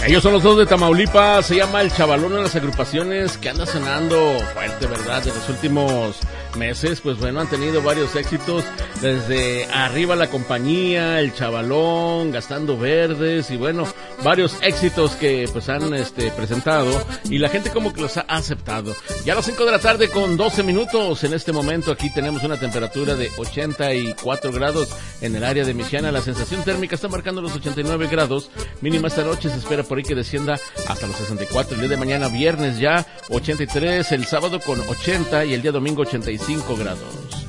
Ellos son los dos de Tamaulipas, se llama El Chavalón, en las agrupaciones que anda sonando fuerte, ¿verdad? De los últimos meses, pues bueno, han tenido varios éxitos, desde Arriba la Compañía, El Chavalón, Gastando Verdes, y bueno, varios éxitos que pues han presentado, y la gente como que los ha aceptado. Ya a las 5 de la tarde con 12 minutos, en este momento aquí tenemos una temperatura de 84 grados en el área de Michiana. La sensación térmica está marcando los 89 grados, mínima esta noche se espera por ahí que descienda hasta los 64, el día de mañana viernes ya 83, el sábado con 80 y el día domingo 85 grados.